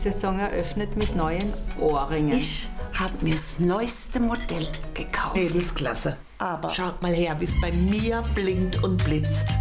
Saison eröffnet mit neuen Ohrringen. Ich habe mir das neueste Modell gekauft. Mädelsklasse. Aber schaut mal her, wie es bei mir blinkt und blitzt.